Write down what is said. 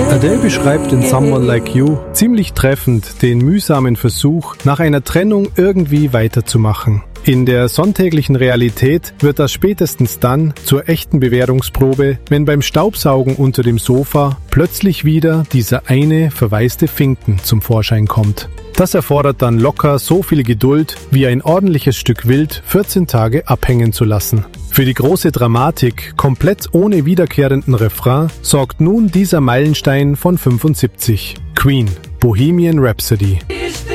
Adele beschreibt in Someone Like You ziemlich treffend den mühsamen Versuch, nach einer Trennung irgendwie weiterzumachen. In der sonntäglichen Realität wird das spätestens dann zur echten Bewährungsprobe, wenn beim Staubsaugen unter dem Sofa plötzlich wieder dieser eine verwaiste Finken zum Vorschein kommt. Das erfordert dann locker so viel Geduld, wie ein ordentliches Stück Wild 14 Tage abhängen zu lassen. Für die große Dramatik, komplett ohne wiederkehrenden Refrain, sorgt nun dieser Meilenstein von 75. Queen, Bohemian Rhapsody.